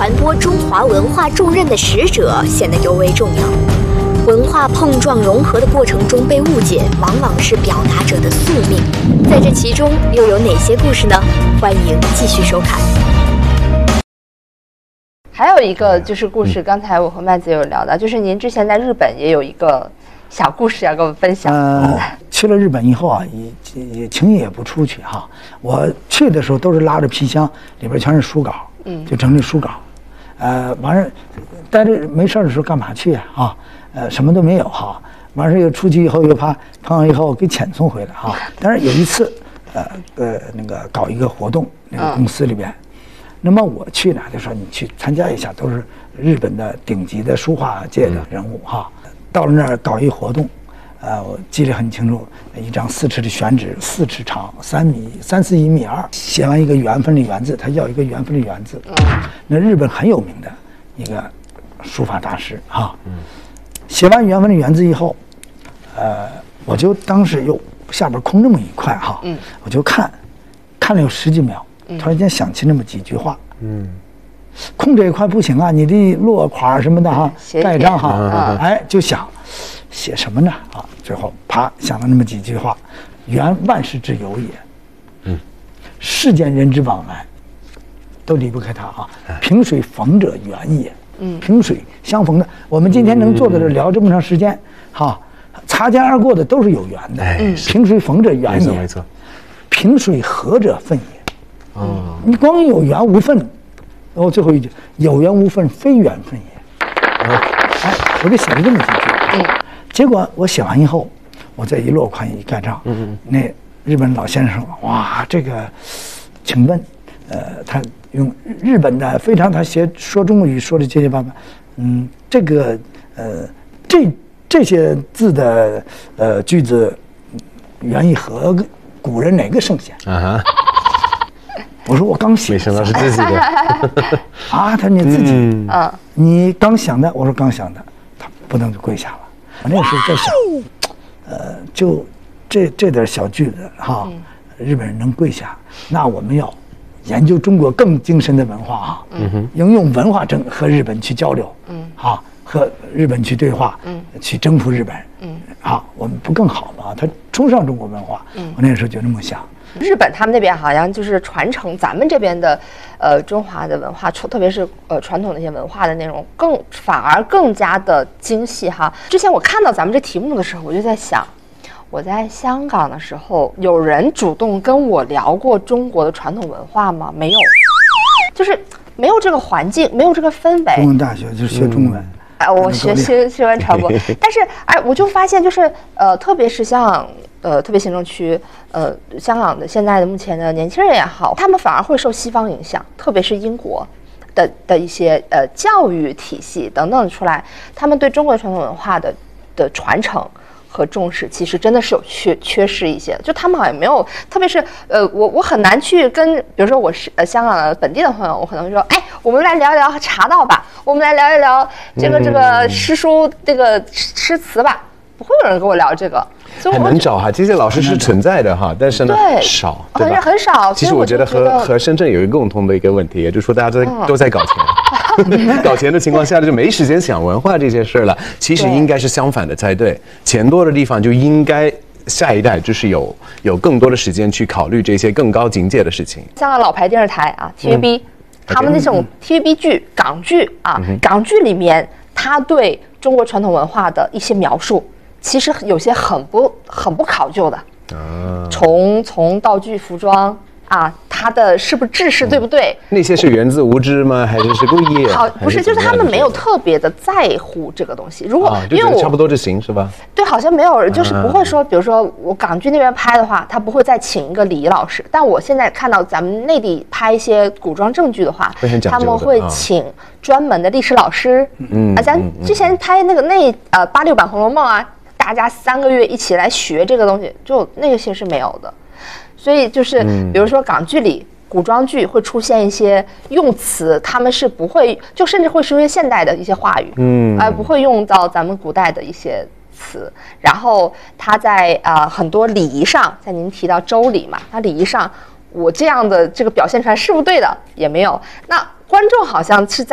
传播中华文化重任的使者显得尤为重要。文化碰撞融合的过程中被误解，往往是表达者的宿命。在这其中又有哪些故事呢？欢迎继续收看。 还有一个就是故事，刚才我和麦子有聊到，就是您之前在日本也有一个小故事要跟我们分享。 去了日本以后啊，也轻易也不出去哈。我去的时候都是拉着皮箱，里边全是书稿，就整理书稿。完事待着没事的时候干嘛去啊？什么都没有哈。完事又出去以后又怕碰上以后给遣送回来哈。但是有一次，那个搞一个活动，那个公司里边。那么我去呢，就说你去参加一下，都是日本的顶级的书画界的人物哈。到了那儿搞一活动，我记得很清楚，一张4尺的宣纸，4尺长，3米3、4、1米2，写完一个缘分的缘字，他要一个缘分的缘字。那日本很有名的一个书法大师哈。写完缘分的缘字以后，我就当时又下边空这么一块哈，我就看了有10几秒。突然间想起那么几句话，空这一块不行啊，你的落款什么的哈，盖章哈，就想写什么呢啊？最后啪想了那么几句话：缘万事之由也，世间人之往来，都离不开它啊。萍水逢者缘也，萍水相逢的，我们今天能坐在这聊这么长时间，哈，擦肩而过的都是有缘的，萍水逢者缘也，没错，萍水合者分也。你光有缘无分，然后最后一句有缘无分，非缘分也。我就写了这么几句。结果我写完以后，我再一落款一盖章，那日本老先生说：“哇，这个，请问，他用日本的非常，他说中国语说的结结巴巴，这个这些字的句子，源于和古人哪个圣贤？”我说我刚写， 没想到是自己的啊！他说你自己，你刚想的，我说刚想的，他不能就跪下了。我那个时候在想，就这点小句子哈，日本人能跪下，那我们要研究中国更精深的文化啊，应用文化和日本去交流，和日本去对话，去征服日本，我们不更好吗？他崇尚中国文化，我那个时候就这么想。 日本他们那边好像就是传承咱们这边的中华的文化，特别是传统的一些文化的内容，反而更加的精细哈。之前我看到咱们这题目的时候，我就在想，我在香港的时候，有人主动跟我聊过中国的传统文化吗？没有，就是没有这个环境，没有这个氛围。 中文大学就学中文。 我学新闻传播，但是我就发现就是特别是像特别行政区香港的现在的目前的年轻人也好，他们反而会受西方影响，特别是英国的一些教育体系等等出来，他们对中国传统文化的传承和重视，其实真的是有缺失一些，就他们好像没有，特别是我很难去跟，比如说我是香港的本地的朋友，我可能会说，我们来聊一聊茶道吧，我们来聊一聊这个诗书这个诗词吧，不会有人跟我聊这个。 很难找哈，这些老师是存在的哈，但是呢少，对吧？ 很少。 其实我觉得和深圳有一个共同的一个问题，也就是说大家都在搞钱，搞钱的情况下就没时间想文化这些事了。其实应该是相反的才对，钱多的地方就应该下一代就是有更多的时间去考虑这些更高境界的事情。 香港老牌电视台啊 ，TVB，他们那种 TVB 剧、港剧啊，港剧里面他对中国传统文化的一些描述。其实有些很不考究的，从道具、服装啊，它的是不是制式对不对？ 那些是源自无知吗？还是故意？ 好，不是，就是他们没有特别的在乎这个东西。如果因为我差不多就行是吧？ 对，好像没有，就是不会说，比如说我港剧那边拍的话，他不会再请一个礼仪老师。但我现在看到咱们内地拍一些古装正剧的话，他们会请专门的历史老师。咱之前拍86版《红楼梦》啊。大家3个月一起来学这个东西，就那些是没有的，所以就是比如说港剧里、古装剧会出现一些用词，他们是不会，就甚至会出现现代的一些话语，不会用到咱们古代的一些词。然后他在很多礼仪上，在您提到周礼嘛，那礼仪上我这样的这个表现出来是不对的也没有。那观众好像是在